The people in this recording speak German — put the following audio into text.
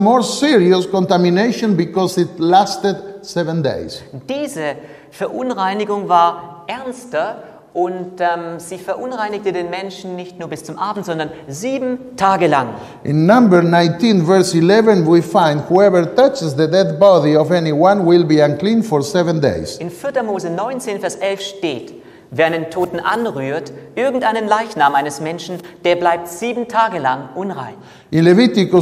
more serious contamination because it lasted 7 days. Diese Verunreinigung war ernster und sie verunreinigte den Menschen nicht nur bis zum Abend, sondern 7 Tage lang. In Number 19, verse 11, we find, whoever touches the dead body of anyone will be unclean for 7 days. In 4. Mose 19, Vers 11 steht, wer einen Toten anrührt, irgendeinen Leichnam eines Menschen, der bleibt 7 Tage lang unrein. In Leviticus